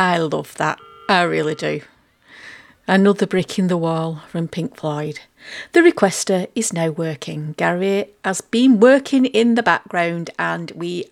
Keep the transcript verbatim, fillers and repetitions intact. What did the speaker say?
I love that. I really do. Another brick in the wall from Pink Floyd. The requester is now working. Gary has been working in the background and we